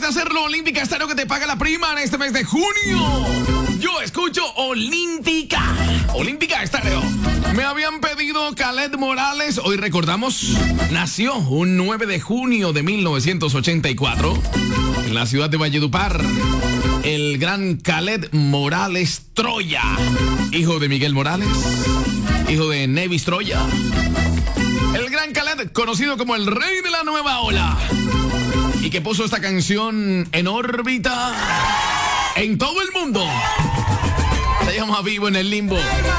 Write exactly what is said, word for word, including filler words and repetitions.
de hacerlo, Olímpica Estéreo, que te paga la prima en este mes de junio. Yo escucho Olímpica. Olímpica Estéreo. Me habían pedido Khaled Morales. Hoy recordamos, nació un nueve de junio de mil novecientos ochenta y cuatro en la ciudad de Valledupar. El gran Khaled Morales Troya, hijo de Miguel Morales, hijo de Nevis Troya. El gran Khaled, conocido como el rey de la nueva ola, y que puso esta canción en órbita en todo el mundo. Se llama Vivo en el Limbo.